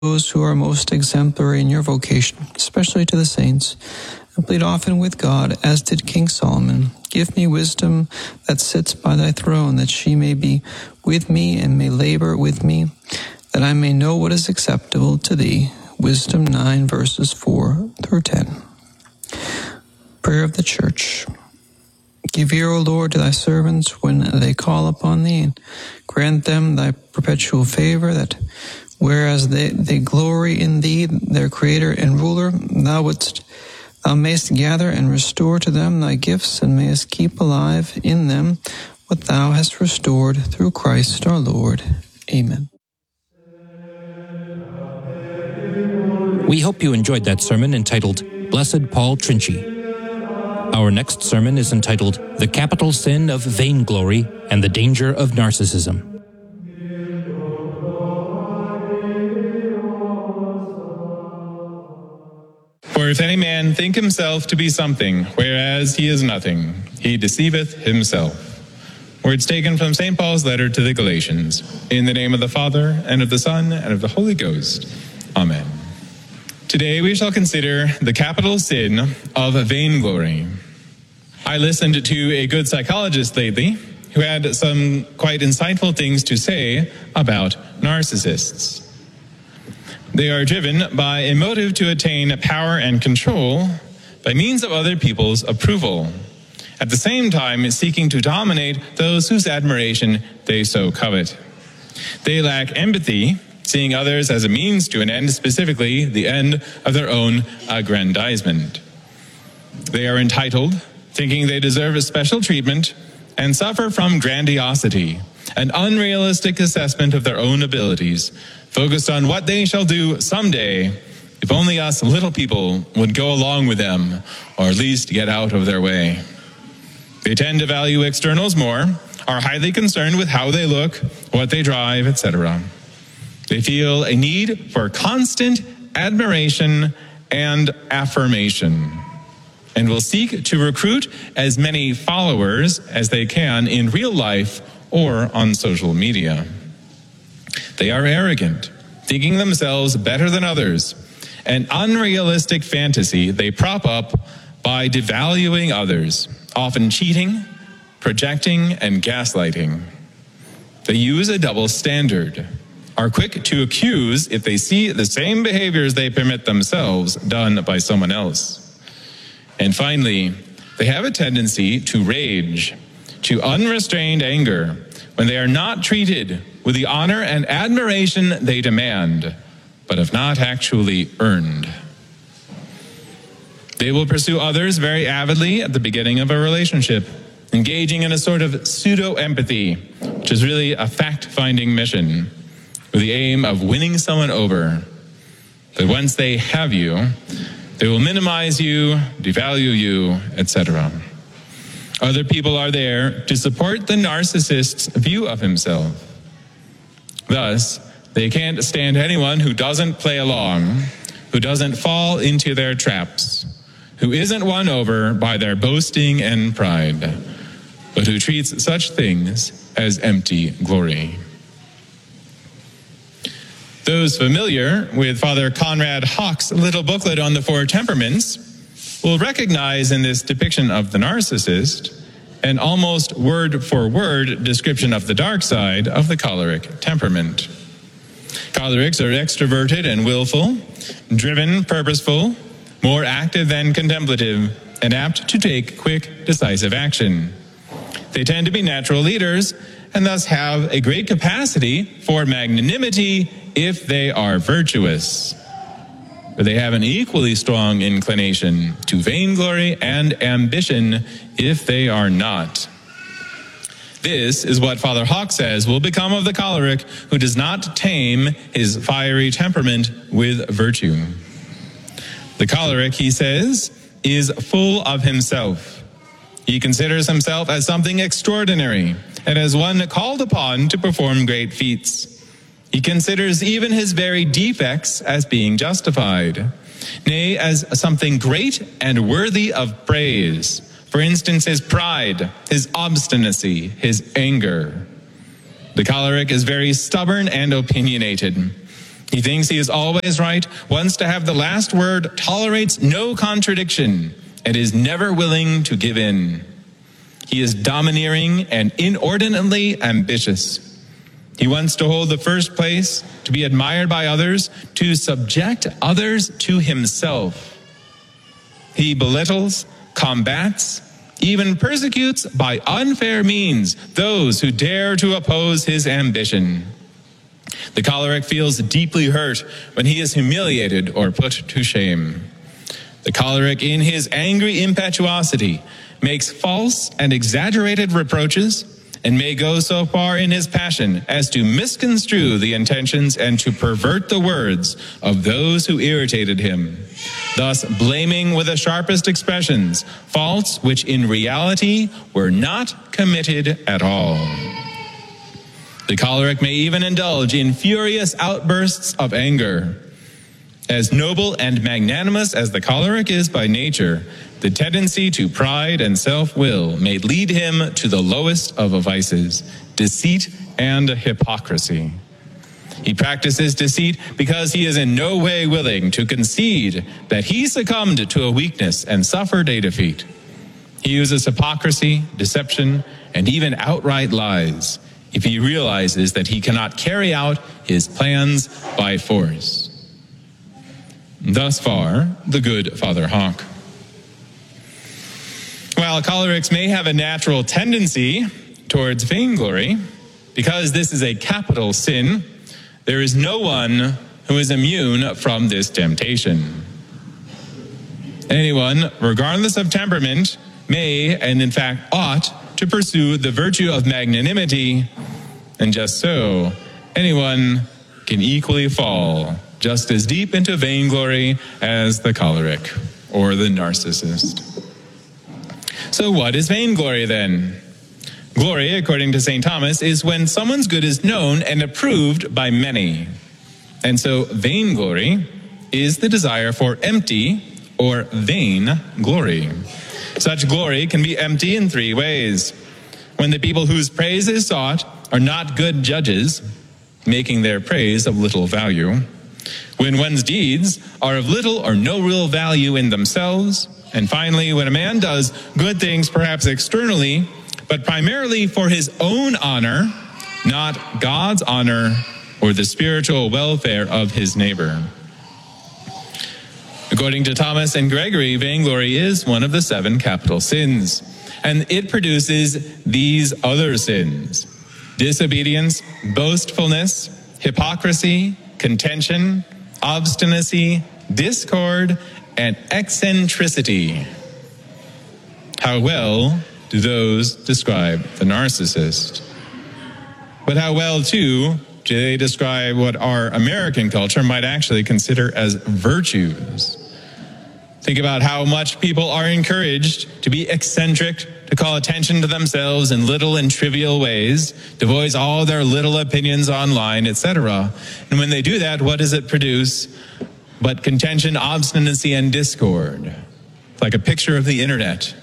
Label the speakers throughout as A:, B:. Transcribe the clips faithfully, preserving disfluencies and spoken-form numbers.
A: those who are most exemplary in your vocation, especially to the saints, and plead often with God, as did King Solomon. Give me wisdom that sits by thy throne, that she may be with me and may labor with me, that I may know what is acceptable to thee. Wisdom nine, verses four through ten. Prayer of the Church. Give ear, O Lord, to thy servants when they call upon thee, and grant them thy perpetual favor, that whereas they, they glory in thee, their Creator and Ruler, thou wouldst thou mayest gather and restore to them thy gifts, and mayest keep alive in them what thou hast restored through Christ our Lord. Amen.
B: We hope you enjoyed that sermon entitled Blessed Paul Trinci. Our next sermon is entitled The Capital Sin of Vainglory and the Danger of Narcissism.
C: For if any man think himself to be something, whereas he is nothing, he deceiveth himself. Words taken from Saint Paul's letter to the Galatians. In the name of the Father, and of the Son, and of the Holy Ghost. Amen. Today we shall consider the capital sin of vainglory. I listened to a good psychologist lately who had some quite insightful things to say about narcissists. They are driven by a motive to attain power and control by means of other people's approval, at the same time seeking to dominate those whose admiration they so covet. They lack empathy, seeing others as a means to an end, specifically the end of their own aggrandizement. They are entitled, thinking they deserve a special treatment, and suffer from grandiosity, an unrealistic assessment of their own abilities, focused on what they shall do someday, if only us little people would go along with them, or at least get out of their way. They tend to value externals more, are highly concerned with how they look, what they drive, et cetera. They feel a need for constant admiration and affirmation, and will seek to recruit as many followers as they can in real life or on social media. They are arrogant, thinking themselves better than others, an unrealistic fantasy they prop up by devaluing others, often cheating, projecting, and gaslighting. They use a double standard, are quick to accuse if they see the same behaviors they permit themselves done by someone else. And finally, they have a tendency to rage, to unrestrained anger, when they are not treated with the honor and admiration they demand, but have not actually earned. They will pursue others very avidly at the beginning of a relationship, engaging in a sort of pseudo-empathy, which is really a fact-finding mission, with the aim of winning someone over. But once they have you, they will minimize you, devalue you, et cetera. Other people are there to support the narcissist's view of himself. Thus, they can't stand anyone who doesn't play along, who doesn't fall into their traps, who isn't won over by their boasting and pride, but who treats such things as empty glory. Those familiar with Father Conrad Hawk's little booklet on the four temperaments will recognize in this depiction of the narcissist an almost word-for-word description of the dark side of the choleric temperament. Cholerics are extroverted and willful, driven, purposeful, more active than contemplative, and apt to take quick, decisive action. They tend to be natural leaders and thus have a great capacity for magnanimity if they are virtuous. But they have an equally strong inclination to vainglory and ambition if they are not. This is what Father Hawk says will become of the choleric who does not tame his fiery temperament with virtue. The choleric, he says, is full of himself. He considers himself as something extraordinary and as one called upon to perform great feats. He considers even his very defects as being justified, nay, as something great and worthy of praise. For instance, his pride, his obstinacy, his anger. The choleric is very stubborn and opinionated. He thinks he is always right, wants to have the last word, tolerates no contradiction, and is never willing to give in. He is domineering and inordinately ambitious. He wants to hold the first place, to be admired by others, to subject others to himself. He belittles, combats, even persecutes by unfair means those who dare to oppose his ambition. The choleric feels deeply hurt when he is humiliated or put to shame. The choleric, in his angry impetuosity, makes false and exaggerated reproaches and may go so far in his passion as to misconstrue the intentions and to pervert the words of those who irritated him, thus blaming with the sharpest expressions faults which in reality were not committed at all. The choleric may even indulge in furious outbursts of anger. As noble and magnanimous as the choleric is by nature, the tendency to pride and self-will may lead him to the lowest of vices, deceit and hypocrisy. He practices deceit because he is in no way willing to concede that he succumbed to a weakness and suffered a defeat. He uses hypocrisy, deception, and even outright lies if he realizes that he cannot carry out his plans by force. Thus far, the good Father Hawk. While cholerics may have a natural tendency towards vainglory, because this is a capital sin, there is no one who is immune from this temptation. Anyone, regardless of temperament, may, and in fact ought, to pursue the virtue of magnanimity, and just so, anyone can equally fall just as deep into vainglory as the choleric or the narcissist. So what is vainglory then? Glory, according to Saint Thomas, is when someone's good is known and approved by many. And so vainglory is the desire for empty or vain glory. Such glory can be empty in three ways. When the people whose praise is sought are not good judges, making their praise of little value. When one's deeds are of little or no real value in themselves. And finally, when a man does good things perhaps externally, but primarily for his own honor, not God's honor or the spiritual welfare of his neighbor. According to Thomas and Gregory, vainglory is one of the seven capital sins, and it produces these other sins: disobedience, boastfulness, hypocrisy, contention, obstinacy, discord, and eccentricity. How well do those describe the narcissist? But how well, too, do they describe what our American culture might actually consider as virtues? Think about how much people are encouraged to be eccentric, to call attention to themselves in little and trivial ways, to voice all their little opinions online, et cetera. And when they do that, what does it produce but contention, obstinacy, and discord? Like a picture of the internet.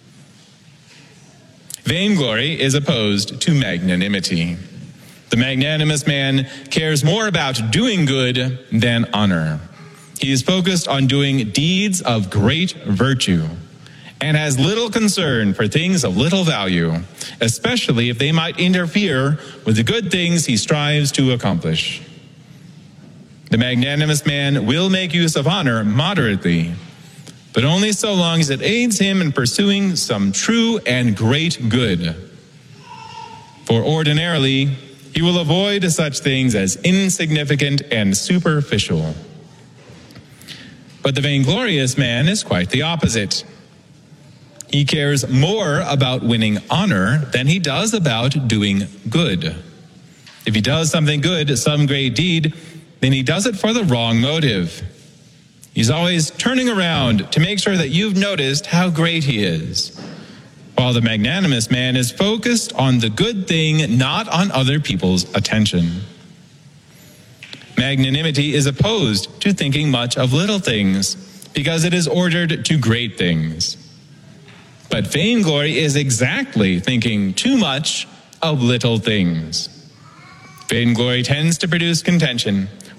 C: Vainglory is opposed to magnanimity. The magnanimous man cares more about doing good than honor. He is focused on doing deeds of great virtue and has little concern for things of little value, especially if they might interfere with the good things he strives to accomplish. The magnanimous man will make use of honor moderately, but only so long as it aids him in pursuing some true and great good. For ordinarily, he will avoid such things as insignificant and superficial. But the vainglorious man is quite the opposite. He cares more about winning honor than he does about doing good. If he does something good, some great deed, then he does it for the wrong motive. He's always turning around to make sure that you've noticed how great he is, while the magnanimous man is focused on the good thing, not on other people's attention. Magnanimity is opposed to thinking much of little things because it is ordered to great things. But vainglory is exactly thinking too much of little things. Vainglory tends to produce contention,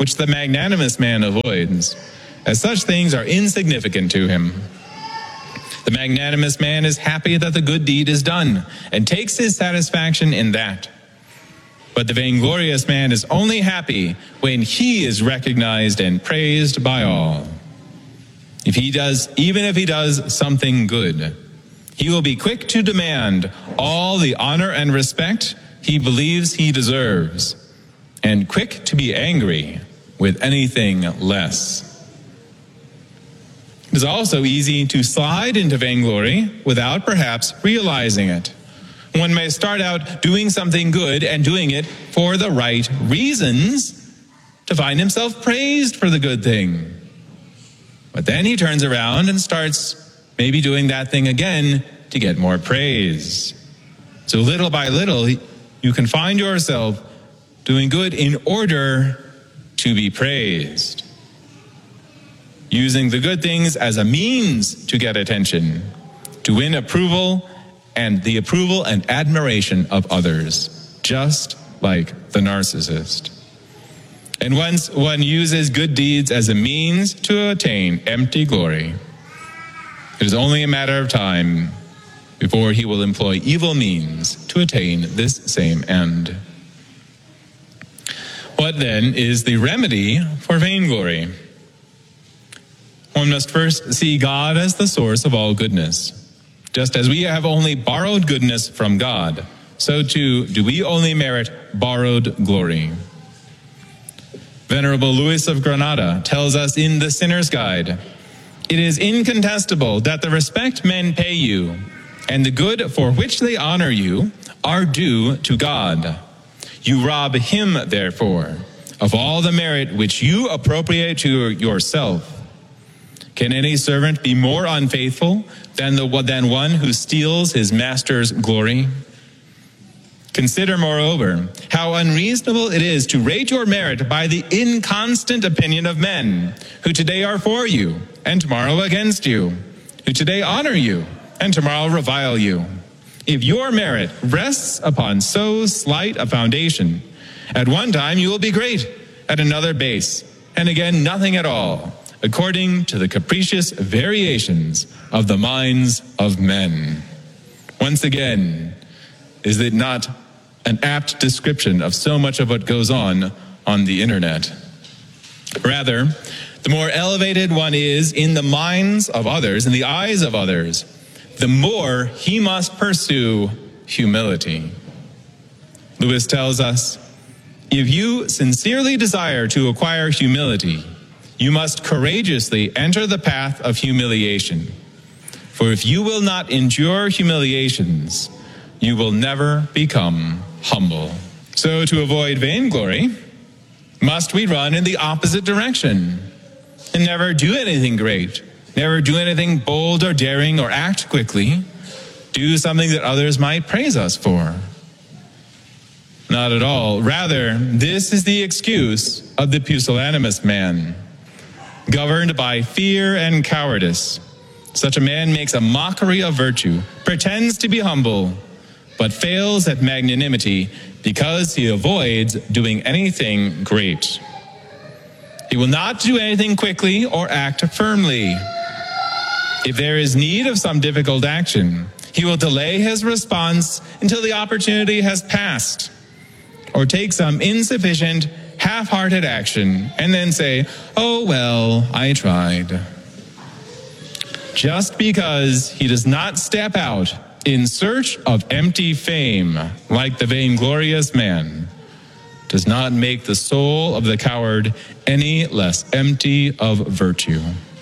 C: which the magnanimous man avoids, as such things are insignificant to him. The magnanimous man is happy that the good deed is done, and takes his satisfaction in that. But the vainglorious man is only happy when he is recognized and praised by all. If he does, even if he does something good, he will be quick to demand all the honor and respect he believes he deserves, and quick to be angry with anything less. It is also easy to slide into vainglory without perhaps realizing it. One may start out doing something good and doing it for the right reasons to find himself praised for the good thing. But then he turns around and starts maybe doing that thing again to get more praise. So little by little, you can find yourself doing good in order to be praised, using the good things as a means to get attention, to win approval and the approval and admiration of others, just like the narcissist. And once one uses good deeds as a means to attain empty glory, it is only a matter of time before he will employ evil means to attain this same end. What then is the remedy for vainglory? One must first see God as the source of all goodness. Just as we have only borrowed goodness from God, so too do we only merit borrowed glory. Venerable Louis of Granada tells us in The Sinner's Guide, "It is incontestable that the respect men pay you and the good for which they honor you are due to God. You rob him, therefore, of all the merit which you appropriate to yourself. Can any servant be more unfaithful than, the, than one who steals his master's glory? Consider, moreover, how unreasonable it is to rate your merit by the inconstant opinion of men, who today are for you, and tomorrow against you, who today honor you, and tomorrow revile you. If your merit rests upon so slight a foundation, at one time you will be great, at another base, and again nothing at all, according to the capricious variations of the minds of men." Once again, is it not an apt description of so much of what goes on on the internet? Rather, the more elevated one is in the minds of others, in the eyes of others, the more he must pursue humility. Lewis tells us, "If you sincerely desire to acquire humility, you must courageously enter the path of humiliation. For if you will not endure humiliations, you will never become humble." So to avoid vainglory, must we run in the opposite direction and never do anything great, never do anything bold or daring or act quickly, do something that others might praise us for? Not at all. Rather, this is the excuse of the pusillanimous man. Governed by fear and cowardice, such a man makes a mockery of virtue, pretends to be humble, but fails at magnanimity because he avoids doing anything great. He will not do anything quickly or act firmly. If there is need of some difficult action, he will delay his response until the opportunity has passed, or take some insufficient, half-hearted action and then say, "Oh, well, I tried." Just because he does not step out in search of empty fame like the vainglorious man does not make the soul of the coward any less empty of virtue.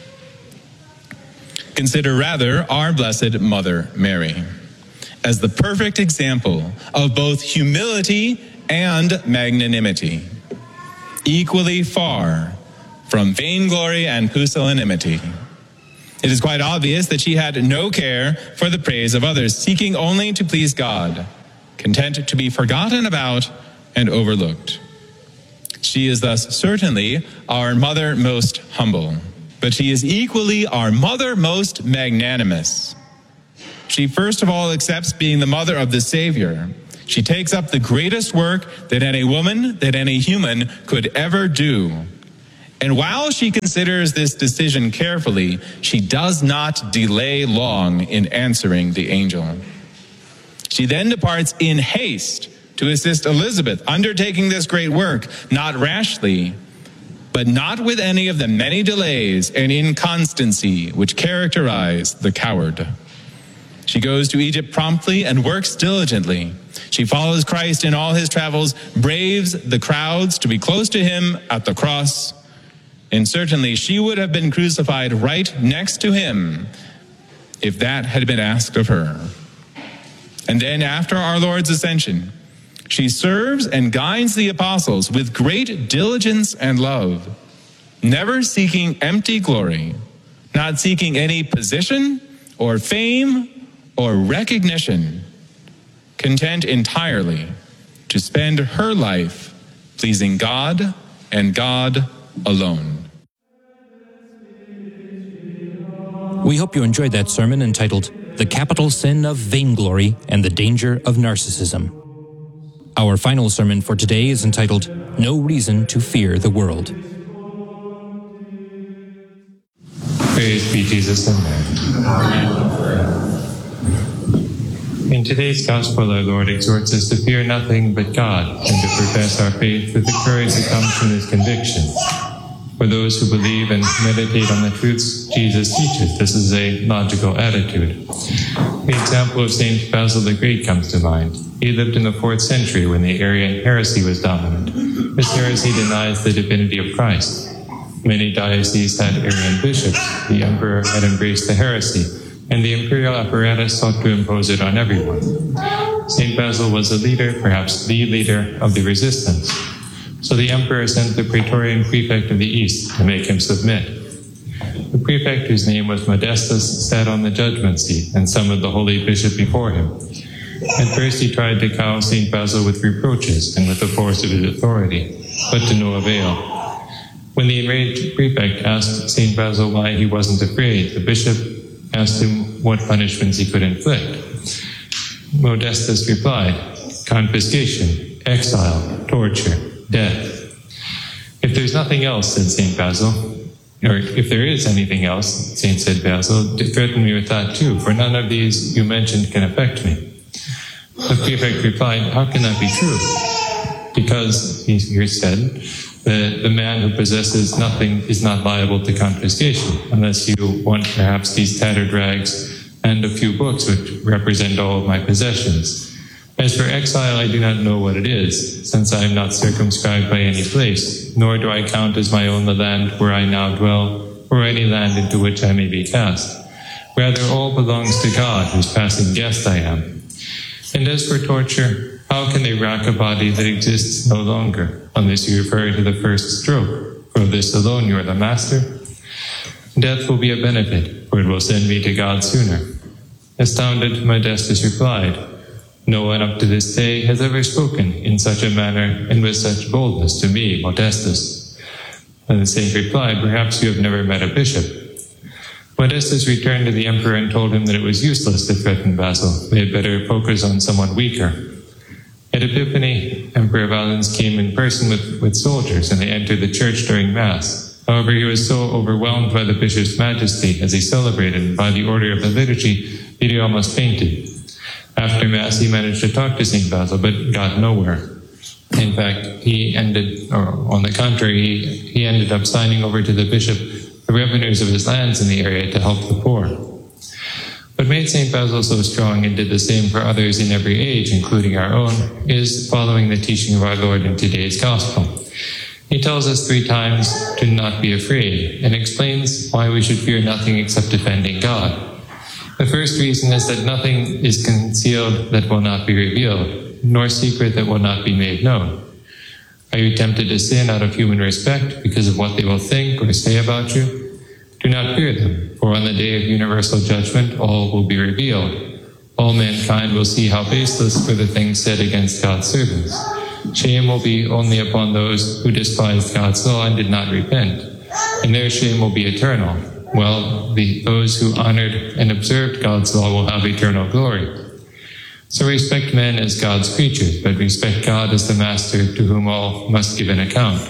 C: Consider rather our Blessed Mother Mary as the perfect example of both humility and magnanimity, equally far from vainglory and pusillanimity. It is quite obvious that she had no care for the praise of others, seeking only to please God, content to be forgotten about and overlooked. She is thus certainly our mother most humble, but she is equally our mother most magnanimous. She first of all accepts being the mother of the Savior. She takes up the greatest work that any woman, that any human could ever do. And while she considers this decision carefully, she does not delay long in answering the angel. She then departs in haste to assist Elizabeth, undertaking this great work, not rashly, but not with any of the many delays and inconstancy which characterize the coward. She goes to Egypt promptly and works diligently. She follows Christ in all his travels, braves the crowds to be close to him at the cross, and certainly she would have been crucified right next to him if that had been asked of her. And then after our Lord's ascension, she serves and guides the apostles with great diligence and love, never seeking empty glory, not seeking any position or fame or recognition, content entirely to spend her life pleasing God and God alone.
B: We hope you enjoyed that sermon entitled The Capital Sin of Vainglory and the Danger of Narcissism. Our final sermon for today is entitled No Reason to Fear the World.
D: Praise be Jesus and Mary. In today's Gospel, our Lord exhorts us to fear nothing but God and to profess our faith with the courage that comes from his conviction. For those who believe and meditate on the truths Jesus teaches, this is a logical attitude. The example of Saint Basil the Great comes to mind. He lived in the fourth century when the Arian heresy was dominant. This heresy denies the divinity of Christ. Many dioceses had Arian bishops. The emperor had embraced the heresy, and the imperial apparatus sought to impose it on everyone. Saint Basil was a leader, perhaps the leader, of the resistance. So the emperor sent the Praetorian prefect of the East to make him submit. The prefect, whose name was Modestus, sat on the judgment seat and summoned the holy bishop before him. At first he tried to cow Saint Basil with reproaches and with the force of his authority, but to no avail. When the enraged prefect asked Saint Basil why he wasn't afraid, the bishop asked him what punishments he could inflict. Modestus replied, confiscation, exile, torture, death. If there's nothing else, said Saint Basil, or if there is anything else, Saint said Basil, threaten me with that too, for none of these you mentioned can affect me. The prefect replied, how can that be true? Because, he said, the, the man who possesses nothing is not liable to confiscation, unless you want perhaps these tattered rags and a few books which represent all of my possessions. As for exile, I do not know what it is, since I am not circumscribed by any place, nor do I count as my own the land where I now dwell, or any land into which I may be cast. Rather, all belongs to God, whose passing guest I am. And as for torture, how can they rack a body that exists no longer, unless you refer to the first stroke? For this alone you are the master. Death will be a benefit, for it will send me to God sooner. Astounded, Modestus replied, no one up to this day has ever spoken in such a manner and with such boldness to me, Modestus. And the saint replied, perhaps you have never met a bishop. Modestus returned to the emperor and told him that it was useless to threaten Basil. They had better focus on someone weaker. At Epiphany, Emperor Valens came in person with, with soldiers, and they entered the church during Mass. However, he was so overwhelmed by the bishop's majesty as he celebrated, and by the order of the liturgy, that he almost fainted. After Mass, he managed to talk to Saint Basil, but got nowhere. In fact, he ended, or on the contrary, he, he ended up signing over to the bishop the revenues of his lands in the area to help the poor. What made Saint Basil so strong and did the same for others in every age, including our own, is following the teaching of our Lord in today's Gospel. He tells us three times to not be afraid, and explains why we should fear nothing except offending God. The first reason is that nothing is concealed that will not be revealed, nor secret that will not be made known. Are you tempted to sin out of human respect because of what they will think or say about you? Do not fear them, for on the day of universal judgment all will be revealed. All mankind will see how baseless were the things said against God's servants. Shame will be only upon those who despised God's law and did not repent, and their shame will be eternal. Well, the, those who honored and observed God's law will have eternal glory. So respect men as God's creatures, but respect God as the master to whom all must give an account.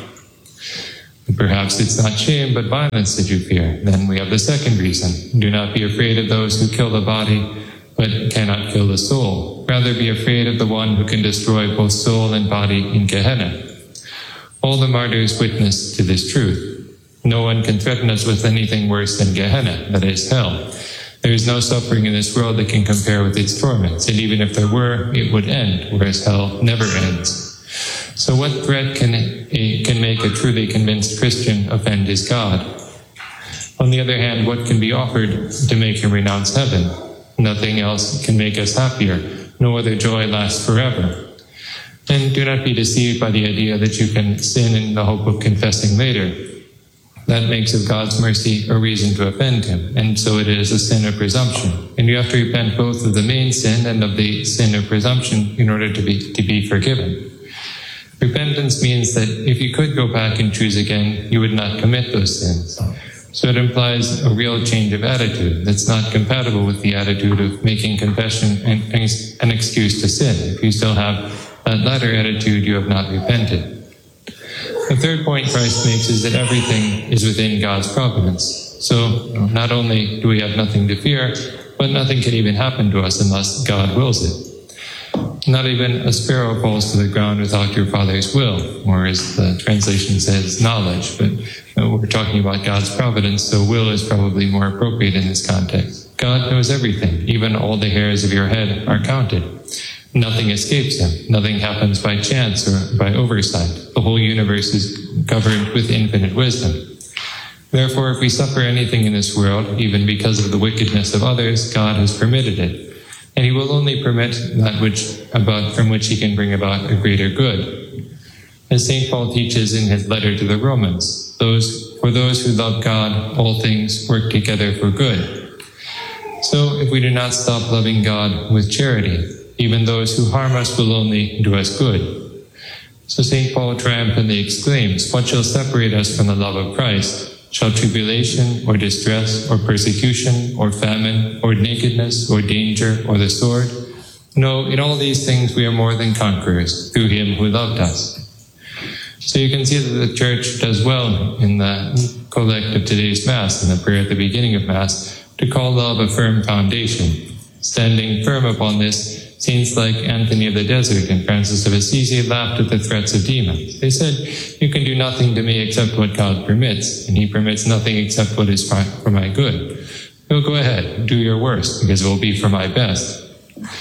D: And perhaps it's not shame, but violence that you fear. Then we have the second reason. Do not be afraid of those who kill the body, but cannot kill the soul. Rather be afraid of the one who can destroy both soul and body in Gehenna. All the martyrs witness to this truth. No one can threaten us with anything worse than Gehenna, that is, hell. There is no suffering in this world that can compare with its torments, and even if there were, it would end, whereas hell never ends. So what threat can, a, can make a truly convinced Christian offend his God? On the other hand, what can be offered to make him renounce heaven? Nothing else can make us happier. No other joy lasts forever. And do not be deceived by the idea that you can sin in the hope of confessing later. That makes of God's mercy a reason to offend him, and so it is a sin of presumption. And you have to repent both of the main sin and of the sin of presumption in order to be to be forgiven. Repentance means that if you could go back and choose again, you would not commit those sins. So it implies a real change of attitude that's not compatible with the attitude of making confession an, an excuse to sin. If you still have that latter attitude, you have not repented. The third point Christ makes is that everything is within God's providence. So not only do we have nothing to fear, but nothing can even happen to us unless God wills it. Not even a sparrow falls to the ground without your Father's will, or as the translation says, knowledge. But you know, we're talking about God's providence, so will is probably more appropriate in this context. God knows everything. Even all the hairs of your head are counted. Nothing escapes him. Nothing happens by chance or by oversight. The whole universe is governed with infinite wisdom. Therefore, if we suffer anything in this world, even because of the wickedness of others, God has permitted it. And he will only permit that which about from which he can bring about a greater good. As Saint Paul teaches in his letter to the Romans, those for those who love God, all things work together for good. So if we do not stop loving God with charity, even those who harm us will only do us good. So Saint Paul triumphantly exclaims, what shall separate us from the love of Christ? Shall tribulation, or distress, or persecution, or famine, or nakedness, or danger, or the sword? No, in all these things we are more than conquerors, through him who loved us. So you can see that the Church does well in the collect of today's Mass, in the prayer at the beginning of Mass, to call love a firm foundation. Standing firm upon this, saints like Anthony of the Desert and Francis of Assisi laughed at the threats of demons. They said, you can do nothing to me except what God permits, and he permits nothing except what is for my good. So go ahead, do your worst, because it will be for my best.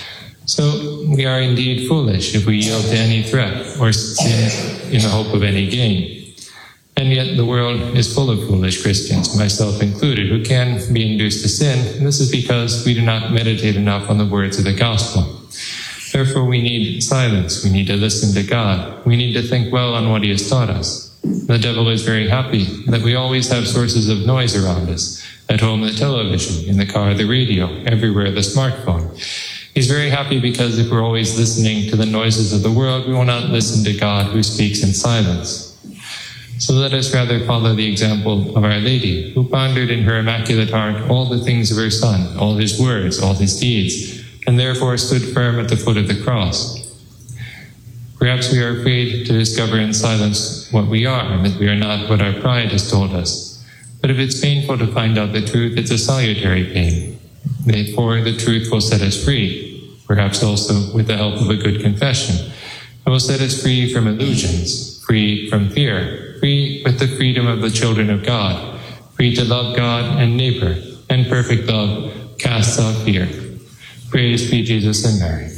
D: So we are indeed foolish if we yield to any threat or sin in the hope of any gain. And yet the world is full of foolish Christians, myself included, who can be induced to sin, and this is because we do not meditate enough on the words of the gospel. Therefore, we need silence. We need to listen to God. We need to think well on what he has taught us. The devil is very happy that we always have sources of noise around us. At home, the television, in the car, the radio, everywhere, the smartphone. He's very happy because if we're always listening to the noises of the world, we will not listen to God who speaks in silence. So let us rather follow the example of Our Lady, who pondered in her Immaculate Heart all the things of her Son, all his words, all his deeds, and therefore stood firm at the foot of the cross. Perhaps we are afraid to discover in silence what we are, and that we are not what our pride has told us. But if it's painful to find out the truth, it's a salutary pain. Therefore, the truth will set us free, perhaps also with the help of a good confession. It will set us free from illusions, free from fear, free with the freedom of the children of God, free to love God and neighbor, and perfect love casts out fear. Praise be Jesus and Mary.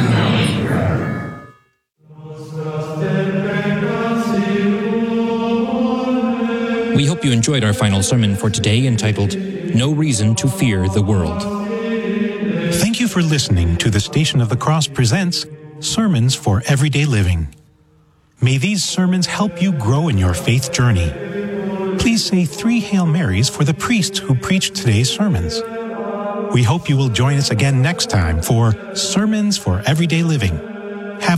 D: Now.
B: We hope you enjoyed our final sermon for today entitled, No Reason to Fear the World.
E: Thank you for listening to the Station of the Cross presents Sermons for Everyday Living. May these sermons help you grow in your faith journey. Please say three Hail Marys for the priests who preached today's sermons. We hope you will join us again next time for Sermons for Everyday Living.